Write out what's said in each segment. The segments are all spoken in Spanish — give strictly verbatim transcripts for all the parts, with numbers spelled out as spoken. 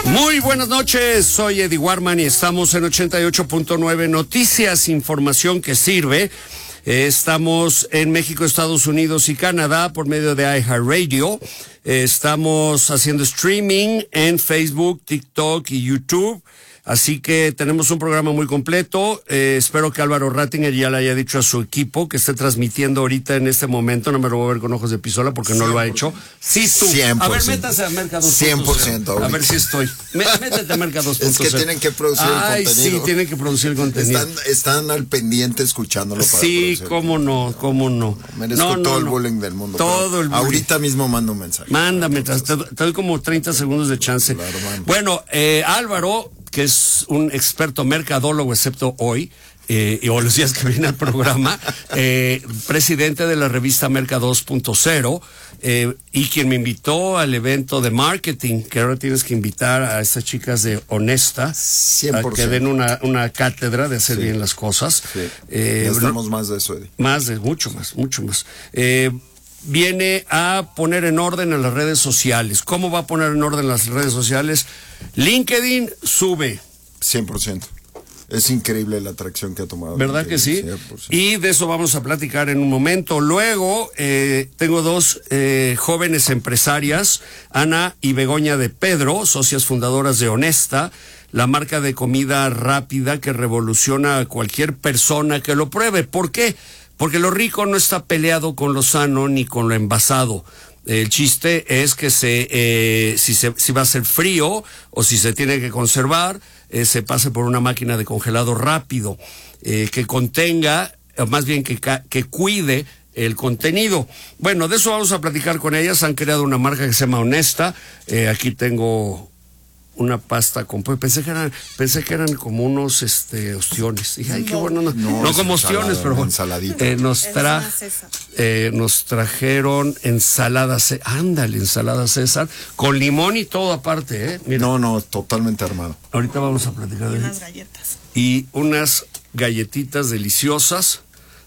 Muy buenas noches, soy Eddie Warman y estamos en ochenta y ocho punto nueve Noticias, información que sirve. Eh, estamos en México, Estados Unidos y Canadá por medio de iHeartRadio. Eh, estamos haciendo streaming en Facebook, TikTok y YouTube. Así que tenemos un programa muy completo. Eh, espero que Álvaro Rattinger ya le haya dicho a su equipo que esté transmitiendo ahorita en este momento. No me lo voy a ver con ojos de pistola porque no lo ha hecho. Sí, tú. cien por ciento. A ver, métase a Merca dos punto cero. cien por ciento. A ver si estoy. Métete a Merca dos punto cero. Es que tienen que producir Ay, el contenido. Sí, tienen que producir el contenido. Están, están al pendiente escuchándolo para Sí, cómo no, cómo no. Merezco no, todo no, el no. bullying del mundo. Todo el bullying. Ahorita mismo mando un mensaje. Mándame, te, te doy como treinta segundos de chance. Claro, bueno, eh, Álvaro, que es un experto mercadólogo, excepto hoy, eh, o los días que viene al programa, eh, presidente de la revista Merca dos punto cero, eh, y quien me invitó al evento de marketing, que ahora tienes que invitar a estas chicas de Honesta, cien por ciento. a que den una, una cátedra de hacer sí. bien las cosas. Sí. Eh, Necesitamos no, más de eso, Eddie. Más de, mucho más, mucho más. Eh, viene a poner en orden en las redes sociales. ¿Cómo va a poner en orden las redes sociales? LinkedIn sube. cien por ciento. Es increíble la atracción que ha tomado. ¿Verdad que sí? cien por ciento. Y de eso vamos a platicar en un momento. Luego, eh, tengo dos eh, jóvenes empresarias, Ana y Begoña de Pedro, socias fundadoras de Honesta, la marca de comida rápida que revoluciona a cualquier persona que lo pruebe. ¿Por qué? Porque lo rico no está peleado con lo sano ni con lo envasado. El chiste es que se, eh, si, se, si va a ser frío o si se tiene que conservar, eh, se pase por una máquina de congelado rápido, eh, que contenga, o más bien que, que cuide el contenido. Bueno, de eso vamos a platicar con ellas. Han creado una marca que se llama Honesta. Eh, aquí tengo una pasta con pues pensé que eran pensé que eran como unos este ostiones. Dije, ay, qué bueno, no, no, no como ostiones, pero ensaladita. Eh, nos tra eh, nos trajeron ensalada César, ándale, ensalada César con limón y todo aparte, eh. Mira. No, no, totalmente armado. Ahorita vamos a platicar de unas galletas. Y unas galletitas deliciosas.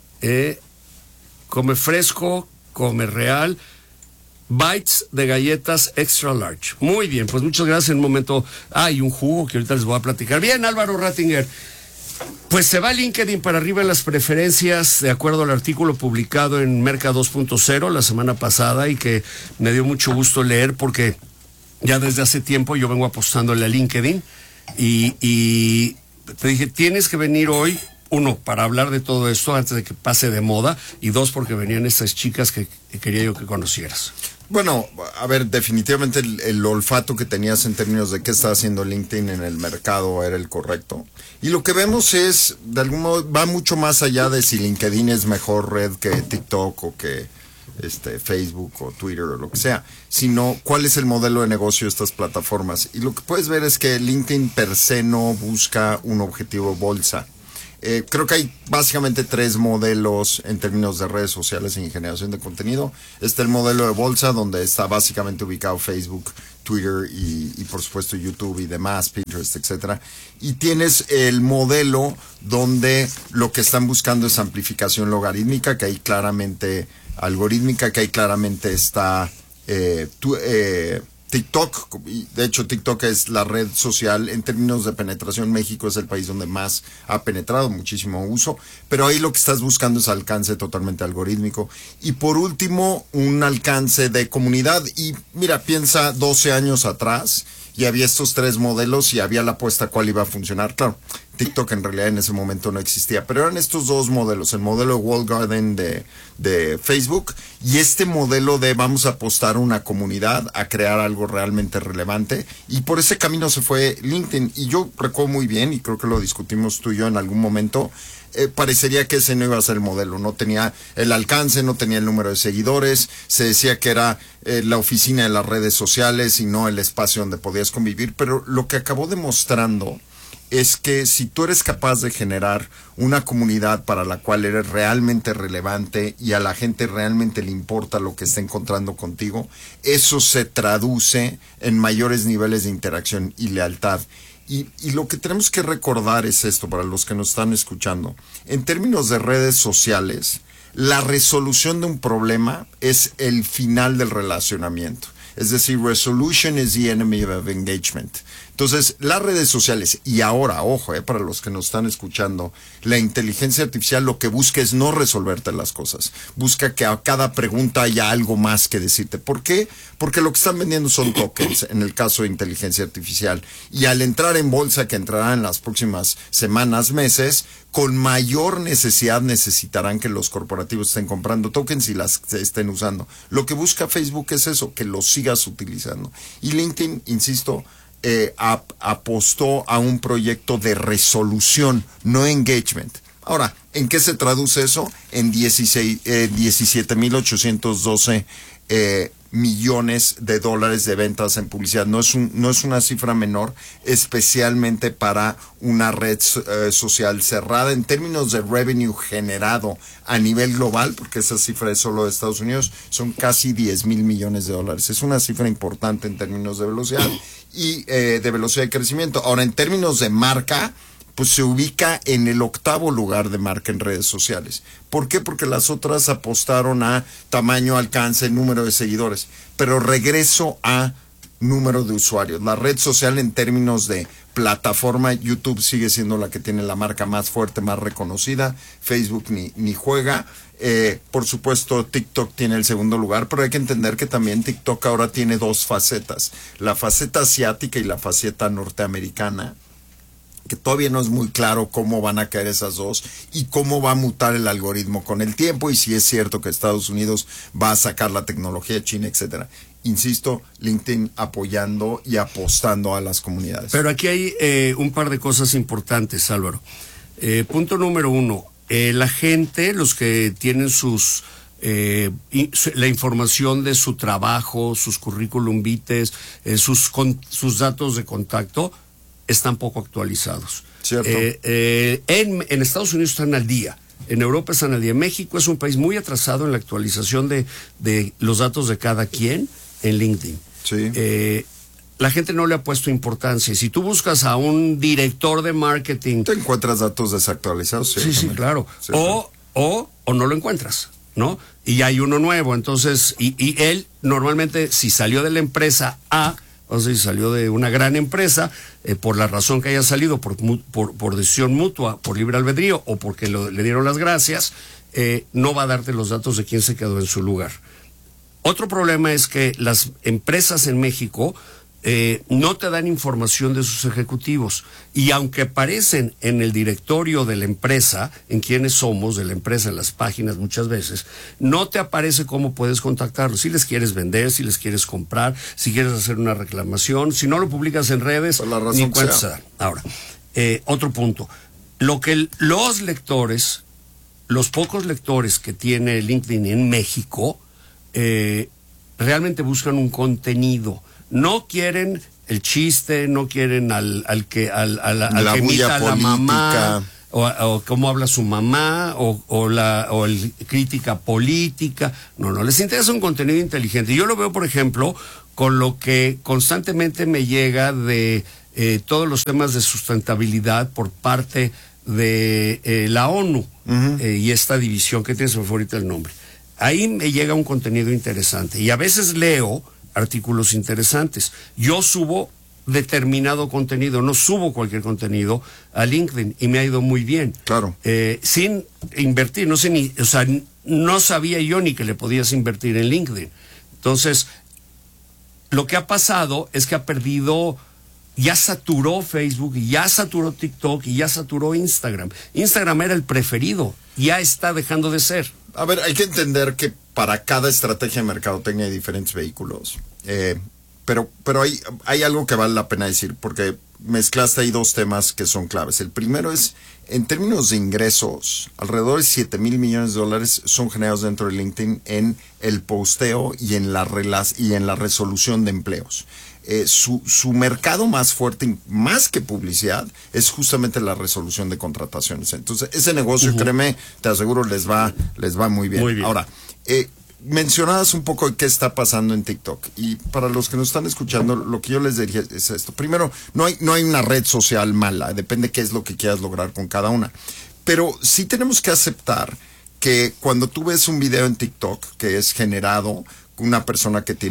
Eh, come fresco, come real. Bites de galletas extra large. Muy bien, pues muchas gracias. En un momento hay ah, un jugo que ahorita les voy a platicar. Bien, Álvaro Rattinger. Pues se va LinkedIn para arriba en las preferencias, de acuerdo al artículo publicado en Merca dos punto cero la semana pasada y que me dio mucho gusto leer porque ya desde hace tiempo yo vengo apostándole a LinkedIn y, y te dije, tienes que venir hoy. Uno, para hablar de todo esto antes de que pase de moda, y dos, porque venían estas chicas que, que quería yo que conocieras. Bueno, a ver, definitivamente el, el olfato que tenías en términos de qué está haciendo LinkedIn en el mercado era el correcto. Y lo que vemos es, de algún modo, va mucho más allá de si LinkedIn es mejor red que TikTok o que este Facebook o Twitter o lo que sea, sino cuál es el modelo de negocio de estas plataformas. Y lo que puedes ver es que LinkedIn per se no busca un objetivo bolsa. Eh, creo que hay básicamente tres modelos en términos de redes sociales y generación de contenido. Está el modelo de bolsa, donde está básicamente ubicado Facebook, Twitter y, y por supuesto YouTube y demás, Pinterest, etcétera. Y tienes el modelo donde lo que están buscando es amplificación logarítmica, que ahí claramente, algorítmica, que ahí claramente está eh, tu, eh, TikTok. De hecho, TikTok es la red social en términos de penetración. México es el país donde más ha penetrado, muchísimo uso, pero ahí lo que estás buscando es alcance totalmente algorítmico. Y por último, un alcance de comunidad. Y mira, piensa doce años atrás y había estos tres modelos y había la apuesta cuál iba a funcionar. Claro, TikTok en realidad en ese momento no existía, pero eran estos dos modelos, el modelo de Walled Garden de, de Facebook y este modelo de vamos a apostar una comunidad a crear algo realmente relevante, y por ese camino se fue LinkedIn. Y yo recuerdo muy bien, y creo que lo discutimos tú y yo en algún momento, eh, parecería que ese no iba a ser el modelo, no tenía el alcance, no tenía el número de seguidores, se decía que era eh, la oficina de las redes sociales y no el espacio donde podías convivir, pero lo que acabó demostrando es que si tú eres capaz de generar una comunidad para la cual eres realmente relevante y a la gente realmente le importa lo que está encontrando contigo, eso se traduce en mayores niveles de interacción y lealtad. Y, y lo que tenemos que recordar es esto para los que nos están escuchando. En términos de redes sociales, la resolución de un problema es el final del relacionamiento. Es decir, resolution is the enemy of engagement. Entonces, las redes sociales, y ahora, ojo, eh, para los que nos están escuchando, la inteligencia artificial lo que busca es no resolverte las cosas. Busca que a cada pregunta haya algo más que decirte. ¿Por qué? Porque lo que están vendiendo son tokens, en el caso de inteligencia artificial. Y al entrar en bolsa, que entrará en las próximas semanas, meses, con mayor necesidad necesitarán que los corporativos estén comprando tokens y las estén usando. Lo que busca Facebook es eso, que los sigas utilizando. Y LinkedIn, insisto, Eh, ap- apostó a un proyecto de resolución, no engagement. Ahora, ¿en qué se traduce eso? En dieciséis, eh, diecisiete mil ochocientos doce eh, millones de dólares de ventas en publicidad. No es, un, no es una cifra menor, especialmente para una red eh, social cerrada. En términos de revenue generado a nivel global, porque esa cifra es solo de Estados Unidos, son casi diez mil millones de dólares. Es una cifra importante en términos de velocidad y eh, de velocidad de crecimiento. Ahora, en términos de marca, pues se ubica en el octavo lugar de marca en redes sociales. ¿Por qué? Porque las otras apostaron a tamaño, alcance, número de seguidores. Pero regreso a número de usuarios. La red social en términos de plataforma, YouTube sigue siendo la que tiene la marca más fuerte, más reconocida. Facebook ni, ni juega. Eh, por supuesto, TikTok tiene el segundo lugar, pero hay que entender que también TikTok ahora tiene dos facetas. La faceta asiática y la faceta norteamericana, que todavía no es muy claro cómo van a caer esas dos y cómo va a mutar el algoritmo con el tiempo y si es cierto que Estados Unidos va a sacar la tecnología de China, etcétera. Insisto, LinkedIn apoyando y apostando a las comunidades. Pero aquí hay eh, un par de cosas importantes, Álvaro. Eh, punto número uno, eh, la gente, los que tienen sus... Eh, la información de su trabajo, sus currículum vitae, eh, sus, con, sus datos de contacto, están poco actualizados. Cierto. Eh, eh, en, en Estados Unidos están al día, en Europa están al día. México es un país muy atrasado en la actualización de, de los datos de cada quien en LinkedIn. Sí. Eh, la gente no le ha puesto importancia. Si tú buscas a un director de marketing... Te encuentras datos desactualizados. Sí, sí, claro. Sí, o, o, o no lo encuentras, ¿no? Y hay uno nuevo. Entonces, y, y él normalmente, si salió de la empresa A... O sea, si salió de una gran empresa, eh, por la razón que haya salido, por, por, por decisión mutua, por libre albedrío, o porque lo, le dieron las gracias, eh, no va a darte los datos de quién se quedó en su lugar. Otro problema es que las empresas en México eh, no te dan información de sus ejecutivos. Y aunque aparecen en el directorio de la empresa, en quiénes somos de la empresa, en las páginas muchas veces, no te aparece cómo puedes contactarlos. Si les quieres vender, si les quieres comprar, si quieres hacer una reclamación, si no lo publicas en redes, ni cuenta se da. Ahora, eh, otro punto. Lo que el, los lectores, los pocos lectores que tiene LinkedIn en México, eh, realmente buscan un contenido. No quieren el chiste, no quieren al, al que al, al, al la que imita a la mamá, o, o cómo habla su mamá, o, o la o el crítica política. No, no, les interesa un contenido inteligente. Yo lo veo, por ejemplo, con lo que constantemente me llega de eh, todos los temas de sustentabilidad por parte de eh, la ONU, uh-huh. eh, y esta división que tiene, se me fue ahorita el nombre. Ahí me llega un contenido interesante y a veces leo artículos interesantes. Yo subo determinado contenido, no subo cualquier contenido a LinkedIn y me ha ido muy bien. Claro. Eh, sin invertir, no sé ni, o sea, no sabía yo ni que le podías invertir en LinkedIn. Entonces, lo que ha pasado es que ha perdido, ya saturó Facebook, y ya saturó TikTok, y ya saturó Instagram. Instagram era el preferido, ya está dejando de ser. A ver, hay que entender que para cada estrategia de mercadotecnia hay diferentes vehículos. Eh, pero pero hay, hay algo que vale la pena decir, porque mezclaste ahí dos temas que son claves. El primero es, en términos de ingresos, alrededor de siete mil millones de dólares son generados dentro de LinkedIn en el posteo y en la, y en la resolución de empleos. Eh, su, su mercado más fuerte, más que publicidad, es justamente la resolución de contrataciones. Entonces, ese negocio, uh-huh. créeme, te aseguro, les va, les va muy bien. Muy bien. Ahora, eh, mencionabas un poco de qué está pasando en TikTok. Y para los que nos están escuchando, lo que yo les diría es esto. Primero, no hay, no hay una red social mala, depende qué es lo que quieras lograr con cada una. Pero sí tenemos que aceptar que cuando tú ves un video en TikTok que es generado, una persona que tiene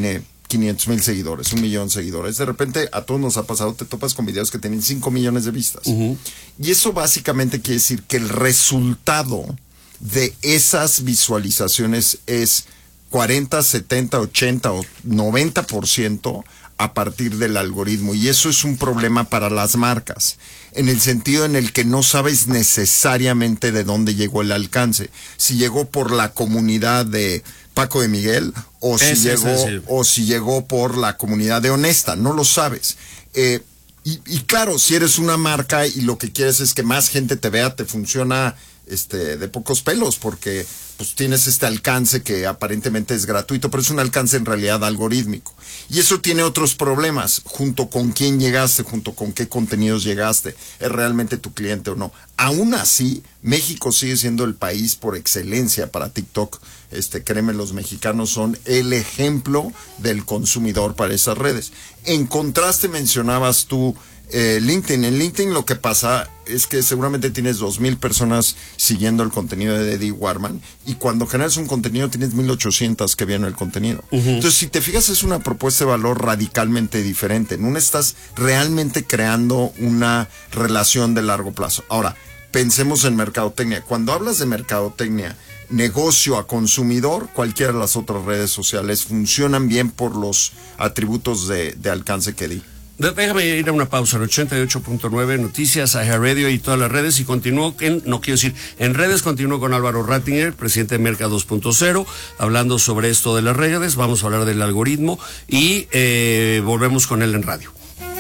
quinientos mil seguidores, un millón de seguidores. De repente a todos nos ha pasado, te topas con videos que tienen cinco millones de vistas. Uh-huh. Y eso básicamente quiere decir que el resultado de esas visualizaciones es cuarenta, setenta, ochenta o noventa por ciento a partir del algoritmo. Y eso es un problema para las marcas, en el sentido en el que no sabes necesariamente de dónde llegó el alcance. Si llegó por la comunidad de Paco de Miguel o si, es, llegó, es, es, o si llegó por la comunidad de Honesta, no lo sabes. Eh, y, y claro, si eres una marca y lo que quieres es que más gente te vea, te funciona este de pocos pelos, porque pues tienes este alcance que aparentemente es gratuito, pero es un alcance en realidad algorítmico. Y eso tiene otros problemas, junto con quién llegaste, junto con qué contenidos llegaste, ¿es realmente tu cliente o no? Aún así, México sigue siendo el país por excelencia para TikTok. Este, créeme, los mexicanos son el ejemplo del consumidor para esas redes. En contraste, mencionabas tú Eh, LinkedIn. En LinkedIn lo que pasa es que seguramente tienes dos mil personas siguiendo el contenido de Eddie Warman, y cuando generas un contenido tienes mil ochocientas que vieron el contenido. Uh-huh. Entonces, si te fijas, es una propuesta de valor radicalmente diferente. En una estás realmente creando una relación de largo plazo. Ahora, pensemos en mercadotecnia. Cuando hablas de mercadotecnia, negocio a consumidor, cualquiera de las otras redes sociales funcionan bien por los atributos de, de alcance que di. Déjame ir a una pausa en ochenta y ocho punto nueve Noticias, iHeartRadio y todas las redes, y continúo en, no quiero decir, en redes continúo con Álvaro Rattinger, presidente de Merca dos punto cero, hablando sobre esto de las redes. Vamos a hablar del algoritmo y eh, volvemos con él en radio.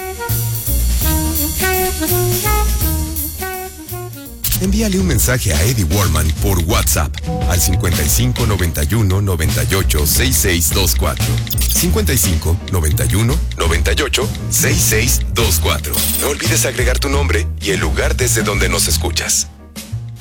Envíale un mensaje a Eddie Warman por WhatsApp al cincuenta y cinco, noventa y uno, noventa y ocho, sesenta y seis veinticuatro. cincuenta y cinco, noventa y uno, noventa y ocho, sesenta y seis veinticuatro. No olvides agregar tu nombre y el lugar desde donde nos escuchas.